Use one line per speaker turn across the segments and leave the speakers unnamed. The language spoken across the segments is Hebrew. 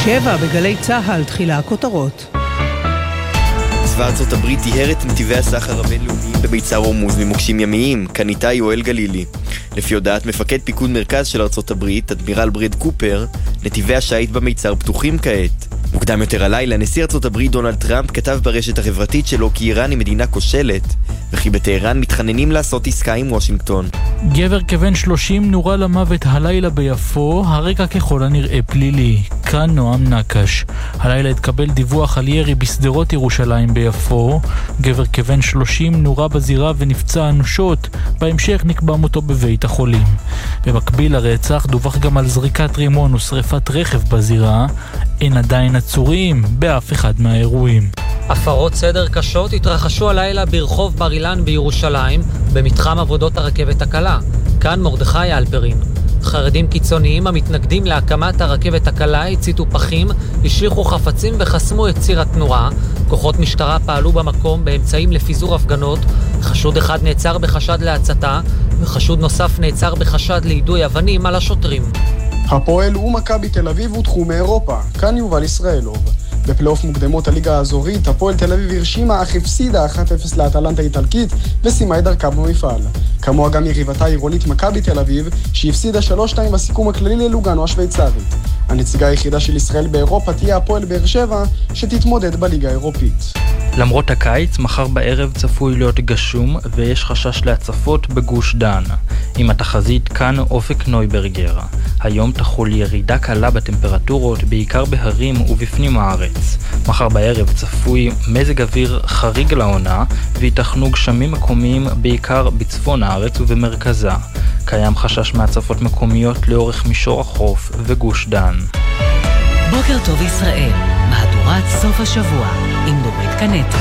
7 בגלי צהל, תחילה הכותרות.
צבא ארצות הברית טיהר את נתיבי הסחר הבינלאומיים במיצר הורמוז ממוקשים ימיים, כאן איתי יואל גלילי. לפי הודעת מפקד פיקוד מרכז של ארצות הברית, אדמירל ברד קופר, נתיבי השיט במיצר פתוחים כעת. מוקדם יותר הלילה, נשיא ארצות הברית דונלד טראמפ כתב ברשת החברתית שלו כי איראן היא מדינה כושלת, וכי בטהרן מתחננים לעשות עסקה עם וושינגטון.
גבר כבן 30 נורה למוות הלילה ביפו, הרקע ככל הנראה פלילי. כאן נועם נקש. הלילה התקבל דיווח על ירי בסדרות ירושלים ביפו. גבר כבן 30 נורה בזירה ונפצע אנושות, בהמשך נקבע מותו בבית החולים. במקביל לרצח דווח גם על זריקת רימון ושריפת רכב בזירה. אין עדיין עצורים באף אחד מהאירועים.
הפרות סדר קשות התרחשו הלילה ברחוב בר אילן בירושלים, במתחם עבודות הרכבת הקלה. כאן מרדכי אלפרין. חרדים קיצוניים המתנגדים להקמת הרכבת הקלה הציתו פחים, השליחו חפצים וחסמו את ציר התנועה. כוחות משטרה פעלו במקום באמצעים לפיזור הפגנות. חשוד אחד נעצר בחשד להצתה, וחשוד נוסף נעצר בחשד ליידוי אבנים על השוטרים.
הפועל ומכבי תל אביב הודחו מאירופה. כאן יובל ישראלוב. בפלייאוף מוקדמות הליגה האזורית, הפועל תל אביב הרשימה אך הפסידה 1-0 לאטלנטה איטלקית וסיימה את דרכה במפעל. כמוה גם יריבתה העירונית מכבי תל אביב, שהפסידה 3-2 בסיכום הכללי ללוגאנו השוויצרית. הנציגה היחידה של ישראל באירופה תהיה הפועל באר שבע, שתתמודד בליגה האירופית.
למרות הקיץ, מחר בערב צפוי להיות גשום ויש חשש להצפות בגוש דן. עם התחזית כאן אופק נויברגר. היום תחול ירידה קלה בטמפרטורות, בעיקר בהרים ובפנים הארץ. מחר בערב צפוי מזג אוויר חריג לעונה, ויתכנו גשמים מקומיים בעיקר בצפון הארץ ובמרכזה. קיים חשש מהצפות מקומיות לאורך מישור החוף וגוש דן.
בוקר טוב ישראל, מהדורת סוף השבוע עם נורית קנטי.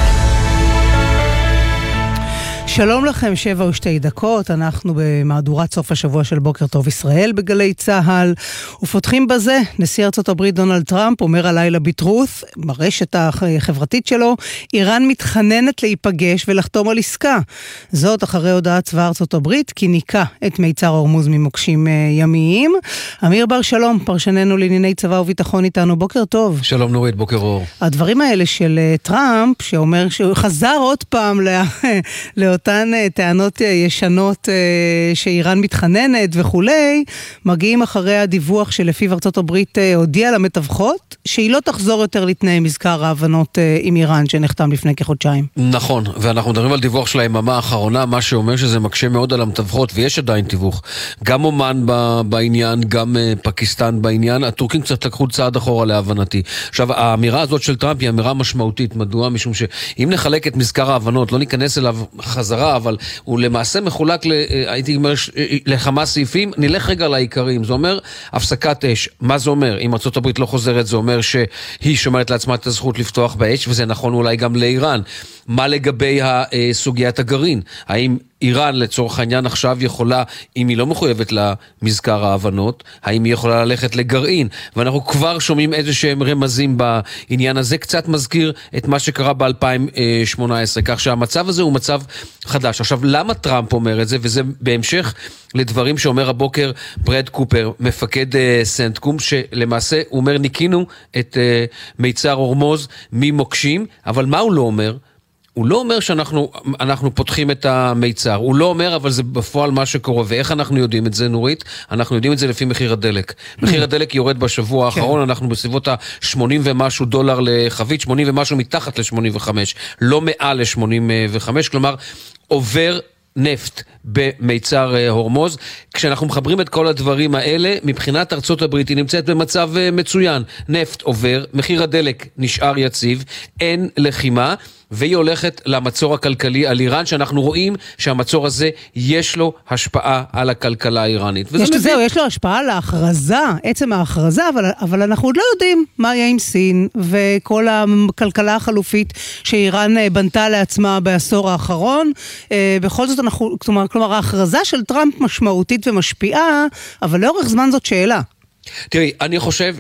שלום לכם, 7:02, אנחנו במהדורת סוף השבוע של בוקר טוב ישראל בגלי צהל, ופותחים בזה, נשיא ארצות הברית דונלד טראמפ אומר הלילה בטרוס, ברשת החברתית שלו, איראן מתחננת להיפגש ולחתום על עסקה. זאת אחרי הודעת צבא ארצות הברית, כי ניקה את מיצר הורמוז ממוקשים ימיים. אמיר בר שלום, פרשננו לענייני צבא וביטחון איתנו, בוקר טוב.
שלום נורית, בוקר אור.
הדברים האלה של טראמפ, שאומר שהוא חזר עוד פעם לאותן טענות ישנות שאיראן מתחננת וכולי, מגיעים אחרי הדיווח שלפיו ארצות הברית הודיעה למתווכות שהיא לא תחזור יותר לתנאי מזכר ההבנות עם איראן שנחתם לפני כחודשיים.
נכון, ואנחנו מדברים על דיווח של היממה האחרונה, מה שאומר שזה מקשה מאוד על המתווכות, ויש עדיין תיווך. גם אומן בעניין, גם פקיסטן בעניין, הטורקים קצת לקחו צעד אחורה להבנתי. עכשיו, האמירה הזאת של טראמפ היא אמירה משמעותית, מדוע? משום שאם נחלק את מזכר ההבנות, לא ניכנס אליו חזרה, אבל הוא למעשה מחולק הייתי אומר לכמה סעיפים. נלך רגע לעיקרים. זה אומר הפסקת אש. מה זה אומר? אם ארצות הברית לא חוזרת, זה אומר שהיא שומרת לעצמה את הזכות לפתוח באש, וזה נכון אולי גם לאיראן. מה לגבי סוגיית הגרעין? האם איראן לצורך העניין עכשיו יכולה, אם היא לא מחויבת למזכר ההבנות, האם היא יכולה ללכת לגרעין? ואנחנו כבר שומעים איזה שהם רמזים בעניין הזה, קצת מזכיר את מה שקרה ב-2018, כך שהמצב הזה הוא מצב חדש. עכשיו, למה טראמפ אומר את זה? וזה בהמשך לדברים שאומר הבוקר ברד קופר, מפקד סנטקום, שלמעשה הוא אומר ניקינו את מיצר הורמוז ממוקשים, אבל מה הוא לא אומר? הוא לא אומר שאנחנו פותחים את המיצר, הוא לא אומר, אבל זה בפועל מה שקורה. ואיך אנחנו יודעים את זה, נורית? אנחנו יודעים את זה לפי מחיר הדלק. מחיר הדלק יורד בשבוע האחרון, אנחנו בסביבות ה-$80 ומשהו לחבית, 80 ומשהו מתחת ל-85, לא מעל ל-85, כלומר, עובר נפט במיצר הורמוז. כשאנחנו מחברים את כל הדברים האלה, מבחינת ארצות הברית היא נמצאת במצב מצוין. נפט עובר, מחיר הדלק נשאר יציב, אין לחימה, והיא הולכת למצור הכלכלי על איראן, שאנחנו רואים שהמצור הזה יש לו השפעה על הכלכלה האיראנית.
יש לו השפעה על ההכרזה, עצם ההכרזה, אבל אנחנו עוד לא יודעים מה יהיה עם סין, וכל הכלכלה החלופית שאיראן בנתה לעצמה בעשור האחרון. בכל זאת כלומר ההכרזה של טראמפ משמעותית ומשפיעה, אבל לאורך זמן זאת שאלה.
תראי, אני חושב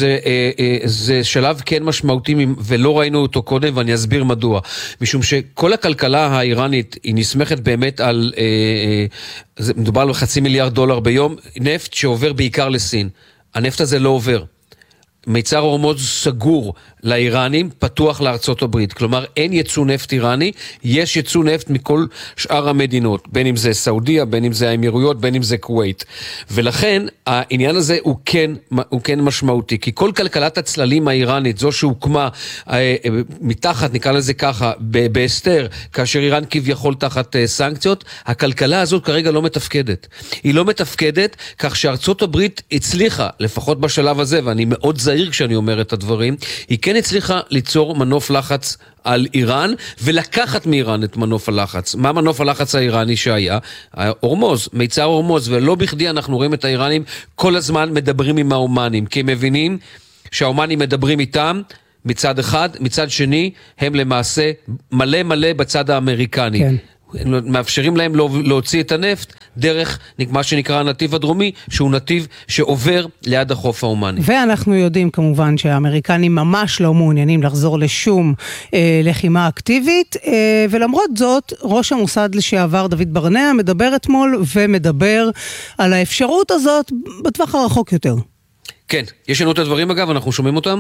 שזה שלב כן משמעותי ולא ראינו אותו קודם, ואני אסביר מדוע. משום שכל הכלכלה האיראנית היא נסמכת באמת על, מדובר על $500 מיליארד ביום, נפט שעובר בעיקר לסין. הנפט הזה לא עובר. מיצר הורמוז סגור לאיראנים, פתוח לארצות הברית. כלומר, אין יצוא נפט איראני, יש יצוא נפט מכל שאר המדינות, בין אם זה סעודיה, בין אם זה האמירויות, בין אם זה כווית. ולכן, העניין הזה הוא כן משמעותי, כי כל כלכלת הצללים האיראנית, זו שהוקמה מתחת, נקרא לזה ככה, בהסתר, כאשר איראן כביכול תחת סנקציות, הכלכלה הזאת כרגע לא מתפקדת. היא לא מתפקדת, כך שארצות הברית הצליחה, לפחות בשלב הזה, ואני מאוד זהיר כשאני אומר את הדברים, היא כן הצליחה ליצור מנוף לחץ על איראן, ולקחת מאיראן את מנוף הלחץ. מה מנוף הלחץ האיראני שהיה? הורמוז, מיצר הורמוז, ולא בכדי אנחנו רואים את האיראנים כל הזמן מדברים עם האומנים, כי הם מבינים שהאומנים מדברים איתם, מצד אחד, מצד שני, הם למעשה מלא בצד האמריקני. כן. מאפשרים להם להוציא את הנפט דרך מה שנקרא הנתיב הדרומי, שהוא נתיב שעובר ליד החוף האומני.
ואנחנו יודעים כמובן שהאמריקנים ממש לא מעוניינים לחזור לשום לחימה אקטיבית, ולמרות זאת ראש המוסד לשעבר דוד ברנע מדבר אתמול ומדבר על האפשרות הזאת בטווח הרחוק יותר.
כן, יש לנו את הדברים אגב, אנחנו שומעים אותם?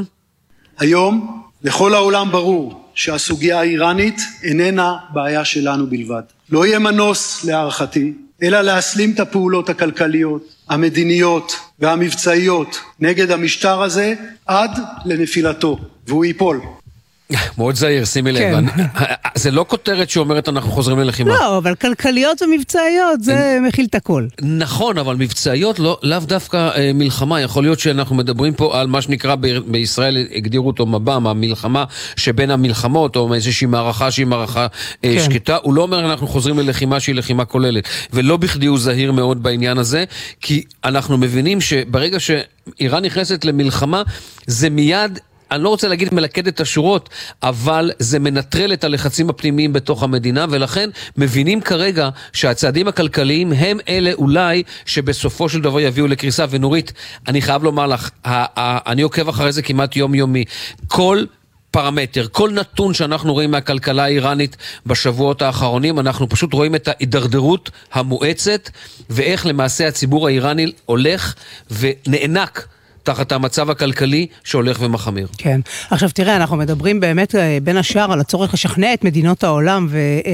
היום לכל העולם ברור שהסוגיה האיראנית איננה בעיה שלנו בלבד. לא יהיה מנוס להערכתי, אלא להסלים את הפעולות הכלכליות, המדיניות והמבצעיות נגד המשטר הזה עד לנפילתו, והוא ייפול.
מאוד זהיר, שימי לב. זה לא כותרת שאומרת אנחנו חוזרים ללחימה.
לא, אבל כלכליות ומבצעיות זה מכיל את הכל.
נכון, אבל מבצעיות לאו דווקא מלחמה. יכול להיות שאנחנו מדברים פה על מה שנקרא בישראל, הגדירו אותו מב"ם, המלחמה שבין המלחמות, או איזושהי מערכה שהיא מערכה שקטה. הוא לא אומר אנחנו חוזרים ללחימה שהיא לחימה כוללת. ולא בכדי הוא זהיר מאוד בעניין הזה, כי אנחנו מבינים שברגע שאיראן נכנסת למלחמה, זה מיד אני לא רוצה להגיד מלכד את השורות, אבל זה מנטרל את הלחצים הפנימיים בתוך המדינה, ולכן מבינים כרגע שהצעדים הכלכליים הם אלה אולי שבסופו של דבר יביאו לקריסה. ונורית, אני חייב לומר לך, אני עוקב אחרי זה כמעט יומיומי. כל פרמטר, כל נתון שאנחנו רואים מהכלכלה האיראנית בשבועות האחרונים, אנחנו פשוט רואים את ההידרדרות המואצת, ואיך למעשה הציבור האיראני הולך ונענק תחת המצב הכלכלי שהולך ומחמיר.
כן. עכשיו תראה, אנחנו מדברים באמת בין השאר על הצורך לשכנע את מדינות העולם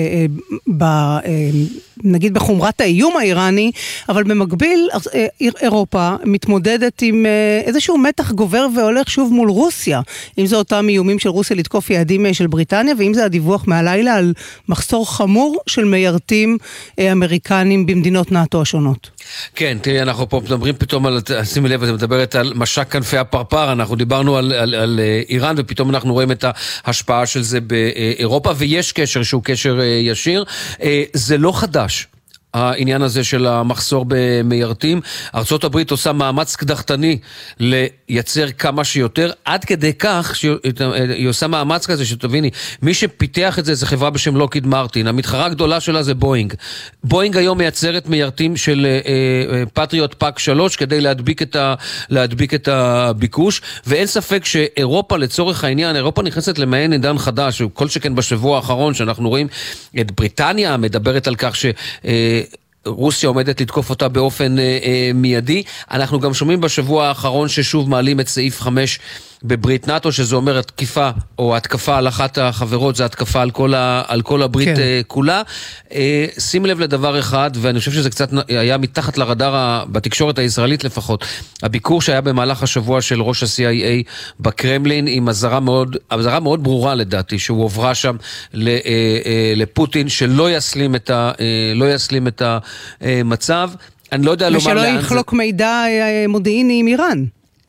נגיד בחומרת האיום האיראני, אבל במקביל אירופה מתמודדת עם איזשהו מתח גובר והולך שוב מול רוסיה. אם זה אותם איומים של רוסיה לתקוף יעדים של בריטניה, ואם זה הדיווח מהלילה על מחסור חמור של מיירטים אמריקנים במדינות נאטו השונות.
כן, תראי, אנחנו פה מדברים פתאום על, שימי לב, את מדברת על משק כנפי הפרפר, אנחנו דיברנו על איראן, ופתאום אנחנו רואים את ההשפעה של זה באירופה, ויש קשר שהוא קשר ישיר. זה לא חדש. העניין הזה של המחסור במיירטים. ארצות הברית עושה מאמץ קדחתני לייצר כמה שיותר, עד כדי כך שהיא עושה מאמץ כזה, שתביני, מי שפיתח את זה זה חברה בשם לוקהיד מרטין, המתחרה הגדולה שלה זה בואינג. בואינג היום מייצרת מיירטים של פטריוט פאק 3 כדי להדביק את הביקוש, ואין ספק שאירופה לצורך העניין, אירופה נכנסת למעין עידן חדש, כל שכן בשבוע האחרון שאנחנו רואים את בריטניה מדברת על כך רוסיה עומדת לתקוף אותה באופן מיידי. אנחנו גם שומעים בשבוע האחרון ששוב מעלים את סעיף 5 בברית נאטו, שזה אומר התקיפה או התקפה על אחת החברות, זה התקפה על כל הברית כולה. שים לב לדבר אחד, ואני חושב שזה קצת היה מתחת לרדאר בתקשורת הישראלית לפחות, הביקור שהיה במהלך השבוע של ראש ה-CIA בקרמלין, עם הזרה מאוד ברורה לדעתי, שהוא עוברה שם לפוטין, שלא יסלים את המצב. אני לא יודע לומר
ושלא יחלוק מידע מודיעיני עם איראן.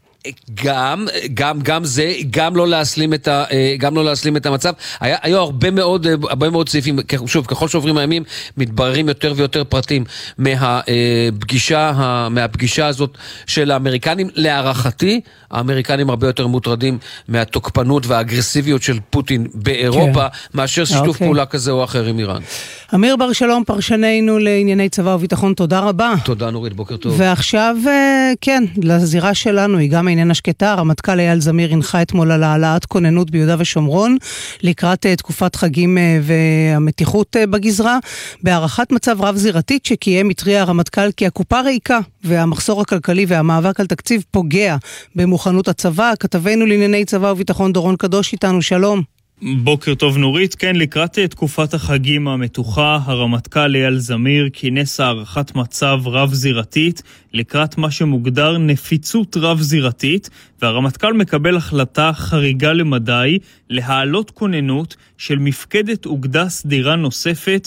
גם זה, גם לא להסלים את המצב. היו הרבה מאוד סעיפים, שוב, ככל שעוברים הימים, מתבררים יותר ויותר פרטים מהפגישה הזאת של האמריקנים. להערכתי, האמריקנים הרבה יותר מוטרדים מהתוקפנות והאגרסיביות של פוטין באירופה, מאשר שיתוף פעולה כזה או אחר עם איראן.
אמיר בר שלום, פרשננו לענייני צבא וביטחון, תודה רבה.
תודה נורית, בוקר טוב.
ועכשיו, כן, לזירה שלנו, היא גם איננה שקטה. הרמטכ"ל אייל זמיר הנחה אתמול על העלאת כוננות ביהודה ושומרון לקראת תקופת חגים והמתיחות בגזרה. בהערכת מצב רב זירתית שקיים התריע הרמטכ"ל כי הקופה ריקה והמחסור הכלכלי והמאבק על תקציב פוגע במוכנות הצבא. כתבנו לענייני צבא וביטחון דורון קדוש איתנו, שלום.
בוקר טוב נורית. כן, לקראת תקופת החגים המתוחה, הרמטכ"ל אייל זמיר כינס הערכת מצב רב זירתית לקראת מה שמוגדר נפיצות רב זירתית, והרמטכ"ל מקבל החלטה חריגה למדי להעלות כוננות של מפקדת אוגדה סדירה נוספת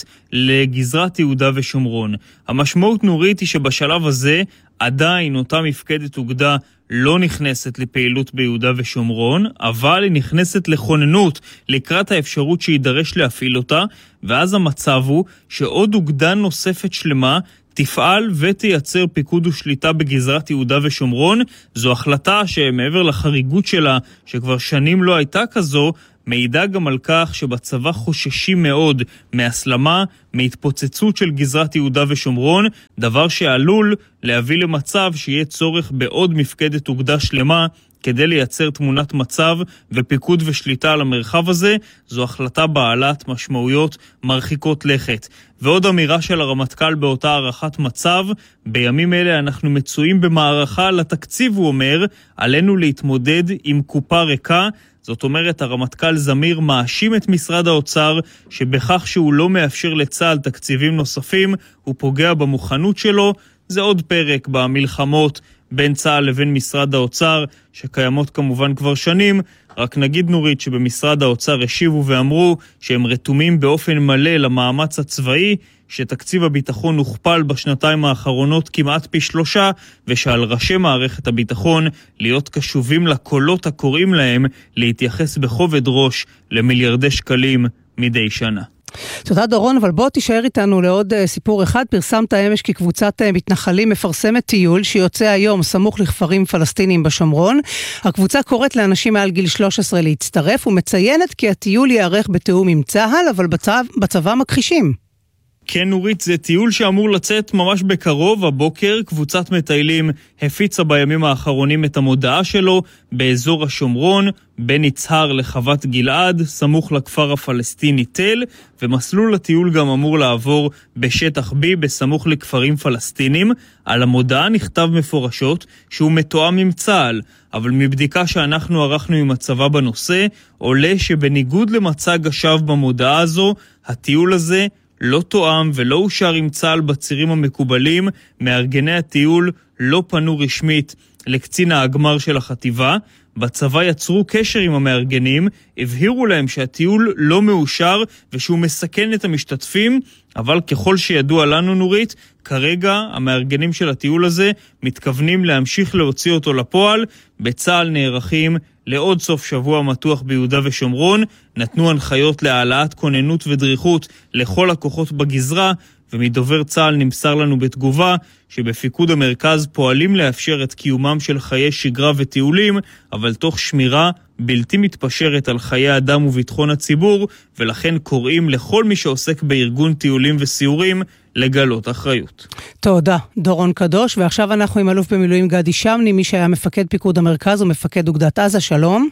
לגזרת יהודה ושומרון. המשמעות נורית היא שבשלב הזה עדיין אותה מפקדת אוגדה לא נכנסת לפעילות ביהודה ושומרון, אבל היא נכנסת לכוננות לקראת האפשרות שידרש להפעיל אותה, ואז המצב הוא שעוד אוגדה נוספת שלמה תפעל ותייצר פיקוד ושליטה בגזרת יהודה ושומרון. זו החלטה שמעבר לחריגות שלה, שכבר שנים לא הייתה כזו, מעידה גם על כך שבצבא חוששים מאוד מהסלמה, מהתפוצצות של גזרת יהודה ושומרון, דבר שעלול להביא למצב שיהיה צורך בעוד מפקדת אוגדה שלמה כדי לייצר תמונת מצב ופיקוד ושליטה על המרחב הזה. זו החלטה בעלת משמעויות מרחיקות לכת. ועוד אמירה של הרמטכ"ל באותה הערכת מצב, בימים אלה אנחנו מצויים במערכה על התקציב, הוא אומר, עלינו להתמודד עם קופה ריקה. זאת אומרת, הרמטכ"ל זמיר מאשים את משרד האוצר שבכך שהוא לא מאפשר לצה"ל תקציבים נוספים, הוא פוגע במוכנות שלו. זה עוד פרק במלחמות בין צה"ל לבין משרד האוצר, שקיימות כמובן כבר שנים. רק נגיד נורית שבמשרד האוצר השיבו ואמרו שהם רתומים באופן מלא למאמץ הצבאי, שתקציב הביטחון הוכפל בשנתיים האחרונות כמעט פי 3, ושעל ראשי מערכת הביטחון להיות קשובים לקולות הקוראים להם להתייחס בכובד ראש למיליארדי שקלים מדי שנה.
תודה דורון, אבל בוא תישאר איתנו לעוד סיפור אחד. פרסמת אמש כי קבוצת מתנחלים מפרסמת טיול שיוצא היום סמוך לכפרים פלסטיניים בשומרון. הקבוצה קוראת לאנשים מעל גיל 13 להצטרף ומציינת כי הטיול יערך בתיאום עם צה"ל, אבל בצבא מכחישים.
כן נורית, זה טיול שאמור לצאת ממש בקרוב. הבוקר קבוצת מטיילים הפיצה בימים האחרונים את המודעה שלו באזור השומרון, בין יצהר לחוות גלעד, סמוך לכפר הפלסטיני תל, ומסלול הטיול גם אמור לעבור בשטח B בסמוך לכפרים פלסטינים. על המודעה נכתב מפורשות שהוא מתואם עם צה"ל, אבל מבדיקה שאנחנו ערכנו עם הצבא בנושא, עולה שבניגוד למצג השווא במודעה הזו, הטיול הזה לא תואם ולא אושר עם צה"ל בצירים המקובלים. מארגני הטיול לא פנו רשמית לקצין האגמר של החטיבה. בצבא יצרו קשר עם המארגנים, הבהירו להם שהטיול לא מאושר ושהוא מסכן את המשתתפים, אבל ככל שידוע לנו נורית, כרגע המארגנים של הטיול הזה מתכוונים להמשיך להוציא אותו לפועל. בצה"ל נערכים לעוד סוף שבוע מתוח ביהודה ושומרון, נתנו הנחיות להעלאת כוננות ודריכות לכל הכוחות בגזרה, ומדובר צה"ל נמסר לנו בתגובה שבפיקוד המרכז פועלים לאפשר את קיומם של חיי שגרה וטיולים, אבל תוך שמירה בלתי מתפשרת על חיי אדם וביטחון הציבור, ולכן קוראים לכל מי שעוסק בארגון טיולים וסיורים לגלות אחריות.
תודה, דורון קדוש. ועכשיו אנחנו עם אלוף במילואים גדי שמני, מי שהיה מפקד פיקוד המרכז ומפקד אוגדת עזה. שלום.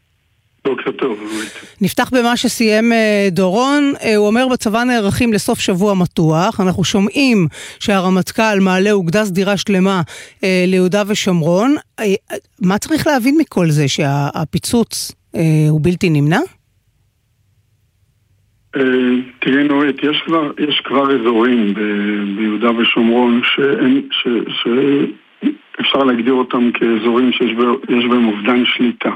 בוקר טוב.
נפתח במה שסיים דורון. הוא אומר בצבא נערכים לסוף שבוע מתוח. אנחנו שומעים שהרמטכ"ל מעלה אוגדה סדירה שלמה ליהודה ושומרון. מה צריך להבין מכל זה? שהפיצוץ הוא בלתי נמנע?
תראי נורית, יש כבר אזורים ביהודה ושומרון שאפשר להגדיר אותם כאזורים שיש בהם אובדן שליטה.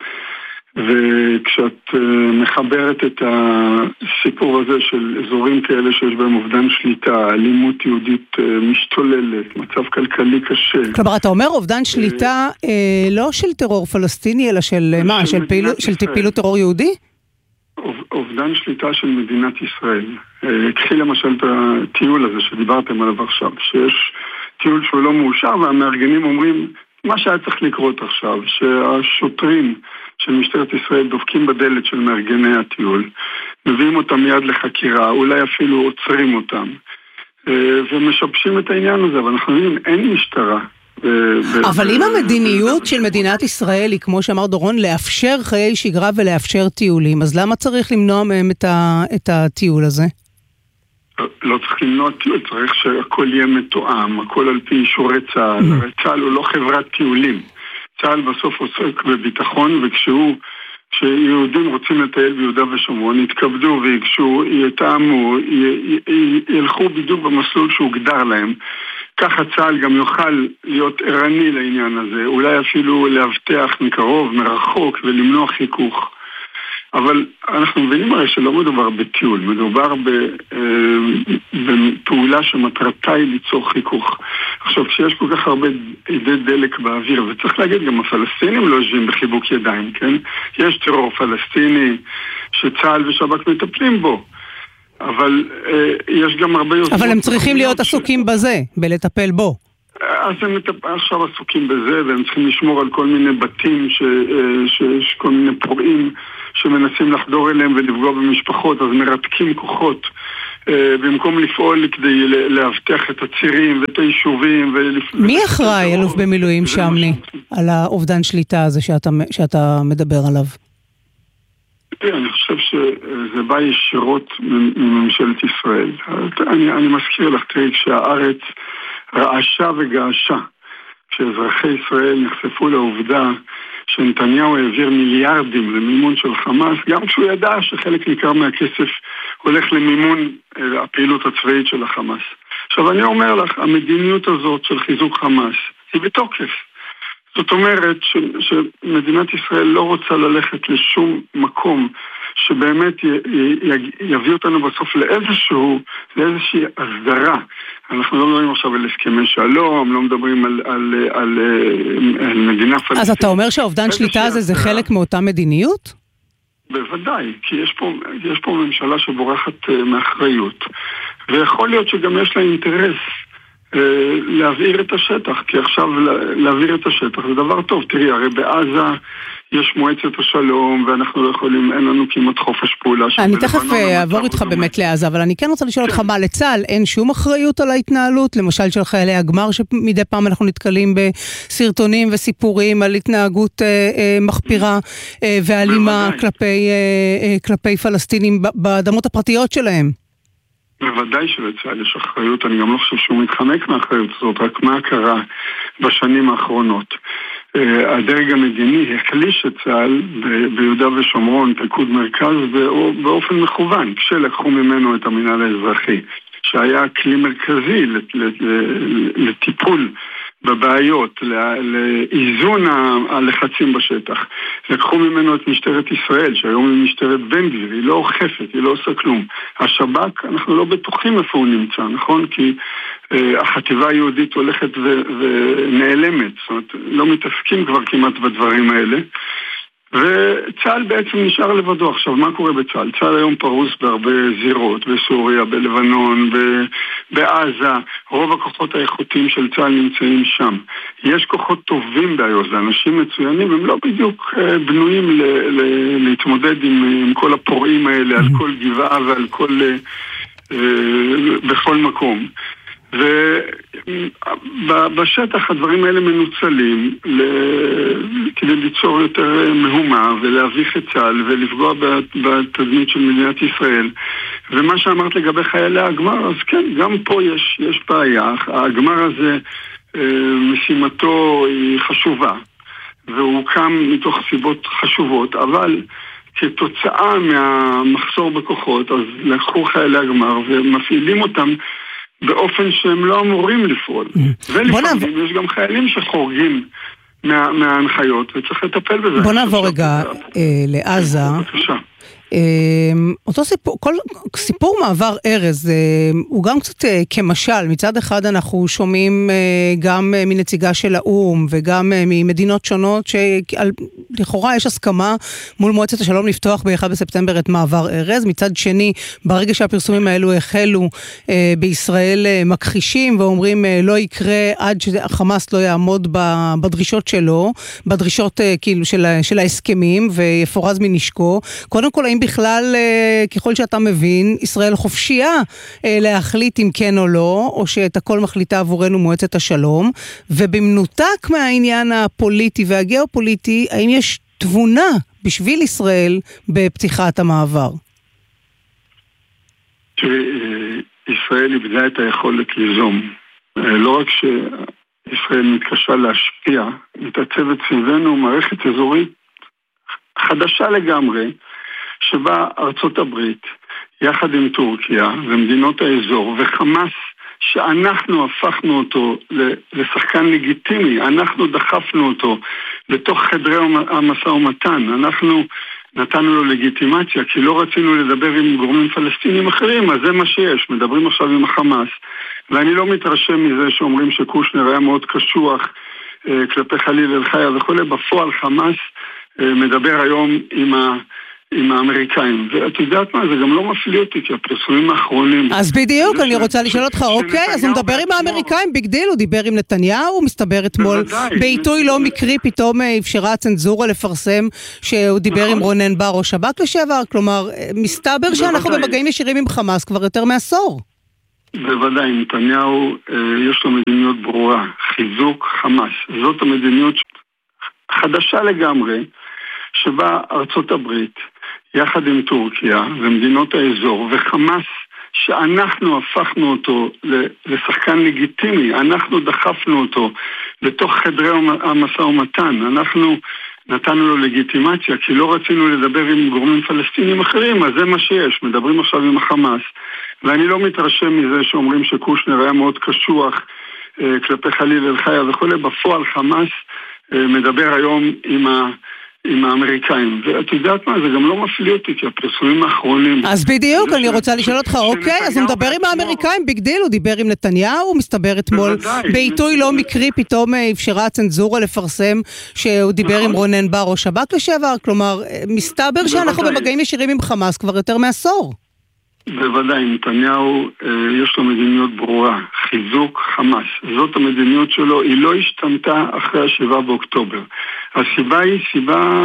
וכשאת מחברת את הסיפור הזה של אזורים כאלה שיש בהם אובדן שליטה, אלימות יהודית משתוללת, מצב כלכלי קשה.
כלומר, אתה אומר אובדן שליטה לא של טרור פלסטיני, אלא של מה? של פעילות טרור יהודי?
אובדן שליטה של מדינת ישראל. קחי למשל את הטיול הזה שדיברתם עליו עכשיו, שיש טיול שהוא לא מאושר, והמארגנים אומרים מה שהיה צריך לקרות עכשיו, שהשוטרים של משטרת ישראל דופקים בדלת של מארגני הטיול, מביאים אותם מיד לחקירה, אולי אפילו עוצרים אותם, ומשבשים את העניין הזה. אבל אנחנו יודעים, אין משטרה,
אבל אם המדיניות של מדינת ישראל היא, כמו שאמר דורון, לאפשר חיי שגרה ולאפשר טיולים, אז למה צריך למנוע מהם את הטיול הזה?
לא צריך למנוע טיול, צריך שהכל יהיה מתואם, הכל על פי אישורי צה"ל. צה"ל הוא לא חברת טיולים. צה"ל בסוף עוסק בביטחון, כשיהודים רוצים לטייל ביהודה ושומרון, יתכבדו ויגשו, יתאמו, ילכו בדיוק במסלול שהוגדר להם. ככה צה"ל גם יוכל להיות ערני לעניין הזה, אולי אפילו להבטח מקרוב, מרחוק ולמנוע חיכוך. אבל אנחנו מבינים הרי שלא מדובר בטיול, מדובר בפעולה שמטרתה היא ליצור חיכוך. עכשיו, כשיש כל כך הרבה עדי דלק באוויר, וצריך להגיד, גם הפלסטינים לא יושבים בחיבוק ידיים, כן? יש טרור פלסטיני שצה"ל ושב"כ מטפלים בו, אבל יש גם הרבה...
אבל הם צריכים להיות עסוקים בזה, בלטפל בו.
אז הם עכשיו עסוקים בזה, והם צריכים לשמור על כל מיני בתים, שיש כל מיני פורעים שמנסים לחדור אליהם ולפגוע במשפחות, אז מרתקים כוחות, במקום לפעול כדי להבטח את הצירים ואת היישובים.
מי אחראי, אלוף במילואים שמני, על האובדן שליטה הזה שאתה מדבר עליו?
אני חושב שזה בא ישירות מממשלת ישראל. אני מזכיר לך, תראי, כשהארץ רעשה וגעשה, כשאזרחי ישראל נחשפו לעובדה שנתניהו העביר מיליארדים למימון של חמאס, גם כשהוא ידע שחלק ניכר מהכסף הולך למימון הפעילות הצבאית של החמאס. עכשיו אני אומר לך, המדיניות הזאת של חיזוק חמאס היא בתוקף. זאת אומרת שמדינת ישראל לא רוצה ללכת לשום מקום שבאמת יביא אותנו בסוף לאיזושהי הסדרה. אנחנו לא מדברים עכשיו על הסכמי שלום, לא מדברים על מדינה פלסטינית.
אז אתה אומר שהאובדן שליטה הזה זה חלק מאותה מדיניות?
בוודאי, כי יש פה ממשלה שבורחת מאחריות, ויכול להיות שגם יש לה אינטרס להבעיר את השטח, כי עכשיו להבעיר את השטח זה דבר טוב. תראי, הרי בעזה יש מועצת השלום, ואנחנו לא יכולים, אין לנו כמעט חופש פעולה.
אני תכף אעבור איתך באמת לעזה, אבל אני כן רוצה לשאול אותך מה, לצה"ל אין שום אחריות על ההתנהלות, למשל של חיילי הגמר, שמדי פעם אנחנו נתקלים בסרטונים וסיפורים על התנהגות מחפירה ואלימה כלפי פלסטינים באדמות הפרטיות שלהם?
בוודאי שלצה"ל יש אחריות, אני גם לא חושב שהוא מתחמק מהאחריות הזאת, רק מה קרה בשנים האחרונות. הדרג המדיני החליש את צה"ל ביהודה ושומרון, פיקוד מרכז, באופן מכוון, כשלקחו ממנו את המינהל האזרחי, שהיה כלי מרכזי לטיפול בבעיות, לאיזון הלחצים בשטח. לקחו ממנו את משטרת ישראל, שהיום היא משטרת בן גביר, היא לא אוכפת, היא לא עושה כלום. השב"כ, אנחנו לא בטוחים איפה הוא נמצא, נכון? כי החטיבה היהודית הולכת ונעלמת, זאת אומרת, לא מתעסקים כבר כמעט בדברים האלה. וצה"ל בעצם נשאר לבדו. עכשיו, מה קורה בצה"ל? צה"ל היום פרוס בהרבה זירות, בסוריה, בלבנון, בעזה. רוב הכוחות האיכותיים של צה"ל נמצאים שם. יש כוחות טובים בעיוז, אנשים מצוינים, הם לא בדיוק בנויים להתמודד עם כל הפורעים האלה, על כל גבעה ועל כל, בכל מקום. ובשטח הדברים האלה מנוצלים כדי ליצור יותר מהומה ולהביך את צה"ל ולפגוע בתדמית של מדינת ישראל. ומה שאמרת לגבי חיילי הגמר, אז כן, גם פה יש בעיה. הגמר הזה, משימתו היא חשובה והוא קם מתוך סיבות חשובות, אבל כתוצאה מהמחסור בכוחות, אז לקחו חיילי הגמר ומפעילים אותם באופן שהם לא אמורים לפעול. ולפעמים יש גם חיילים שחורגים מההנחיות, וצריך לטפל בזה.
בוא נעבור רגע לעזה.
בבקשה.
אותו סיפור, כל סיפור מעבר ארז, הוא גם קצת כמשל. מצד אחד אנחנו שומעים גם מנציגה של האום וגם ממדינות שונות לכאורה יש הסכמה מול מועצת השלום לפתוח ב-1 בספטמבר את מעבר ארז. מצד שני, ברגע שהפרסומים האלו החלו בישראל מכחישים ואומרים לא יקרה עד שהחמאס לא יעמוד בדרישות שלו, בדרישות כאילו של ההסכמים ויפורז מנשקו. קודם כל, האם בכלל, ככל שאתה מבין, ישראל חופשייה להחליט אם כן או לא, או שאת הכל מחליטה עבורנו מועצת השלום, ובמנותק מהעניין הפוליטי והגיאופוליטי, האם יש תבונה בשביל ישראל בפתיחת המעבר?
ישראל איבדה את היכולת ליזום. לא רק שישראל מתקשה להשפיע, מתעצבת סביבנו מערכת אזורית חדשה לגמרי, שבה ארצות הברית, יחד עם טורקיה ומדינות האזור וחמאס, שאנחנו הפכנו אותו לשחקן לגיטימי, אנחנו דחפנו אותו לתוך חדרי המשא ומתן, אנחנו נתנו לו לגיטימציה, כי לא רצינו לדבר עם גורמים פלסטינים אחרים, אז זה מה שיש, מדברים עכשיו עם החמאס, ואני לא מתרשם מזה שאומרים שקושנר היה מאוד קשוח כלפי חליל אל חיה וכו', בפועל חמאס מדבר היום עם האמריקאים, ואת יודעת מה, זה גם לא מפליא אותי, כי הפרסומים האחרונים...
אז בדיוק, אני רוצה לשאול אותך, אוקיי, אז הוא מדבר עם האמריקאים, ביג דיל, הוא דיבר עם נתניהו, הוא מסתבר אתמול, בעיתוי לא מקרי, פתאום אפשרה הצנזורה לפרסם שהוא דיבר עם רונן בר או שב"כ לשעבר, כלומר, מסתבר שאנחנו במגעים ישירים עם חמאס כבר יותר מעשור.
בוודאי, נתניהו יש לו מדיניות ברורה, חיזוק חמאס, זאת המדיניות חדשה לגמרי, שבה ארצות הברית, יחד עם טורקיה ומדינות האזור וחמאס, שאנחנו הפכנו אותו לשחקן לגיטימי, אנחנו דחפנו אותו לתוך חדרי המשא ומתן, אנחנו נתנו לו לגיטימציה, כי לא רצינו לדבר עם גורמים פלסטינים אחרים, אז זה מה שיש, מדברים עכשיו עם החמאס, ואני לא מתרשם מזה שאומרים שקושנר היה מאוד קשוח כלפי חליל אל חיה וכו', בפועל חמאס מדבר היום עם האמריקאים, ואת יודעת מה, זה גם לא מפליא אותי, כי הפרסומים האחרונים...
אז בדיוק, אני רוצה לשאול אותך, אוקיי, אז הוא מדבר עם האמריקאים, ביג דיל, הוא דיבר עם נתניהו, הוא מסתבר אתמול, בעיתוי לא מקרי, פתאום אפשרה הצנזורה לפרסם שהוא דיבר עם רונן בר או שב"כ לשעבר, כלומר, מסתבר שאנחנו במגעים ישירים עם חמאס כבר יותר מעשור.
בוודאי, נתניהו יש לו מדיניות ברורה, חיזוק חמאס, זאת המדיניות שלו, היא לא השתנתה אחרי 7 באוקטובר. הסיבה היא סיבה